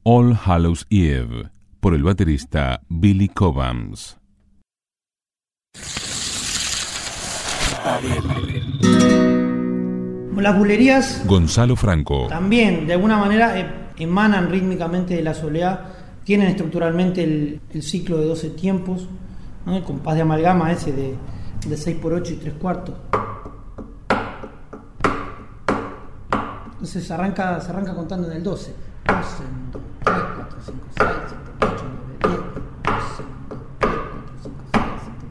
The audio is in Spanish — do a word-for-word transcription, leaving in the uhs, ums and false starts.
All Hallows Eve, por el baterista Billy Cobhams. Las bulerías Gonzalo Franco. También, de alguna manera, eh, emanan rítmicamente de la soleá, tienen estructuralmente el, el ciclo de doce tiempos, ¿no? El compás de amalgama ese de, de seis por ocho y tres cuartos. Entonces se arranca, se arranca contando en el doce. doce, uno, dos, tres, cuatro, cinco, seis, siete.